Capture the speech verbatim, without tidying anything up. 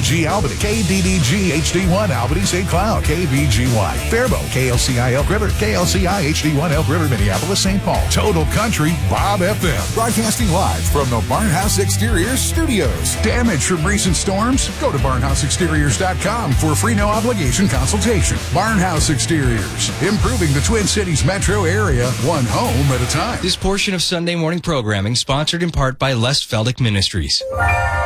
G Albany, K D D G H D one Albany Saint Cloud, K B G Y Faribault, K L C I Elk River, K L C I H D one Elk River, Minneapolis, Saint Paul. Total Country Bob F M. Broadcasting live from the Barnhouse Exteriors studios. Damage from recent storms? Go to barnhouse exteriors dot com for a free no obligation consultation. Barnhouse Exteriors, improving the Twin Cities metro area, one home at a time. This portion of Sunday morning programming sponsored in part by Les Feldick Ministries.